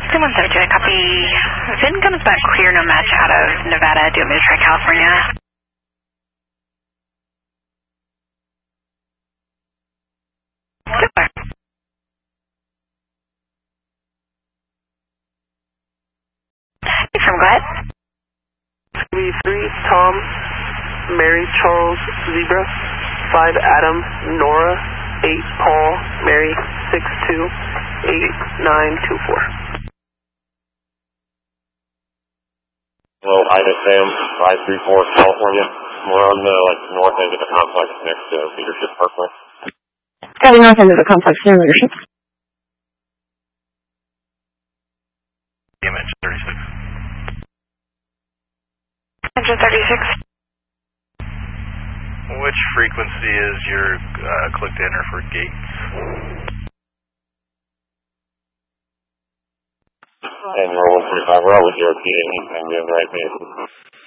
172, I copy. VIN comes back clear, no match out of Nevada. Do you want me to try California? Super. Hey, from go ahead. 3 Tom, Mary Charles Zebra, 5 Adam Nora, 8 Paul Mary 628924. Hello, Ida Sam, 534 California. We're on the north end of the complex next to Leadership Parkway. Driving north end of the complex near Leadership. Image 36. Engine 36. Which frequency is your click to enter for gates? And we're 145, we're always here at the 8, and we have the right base.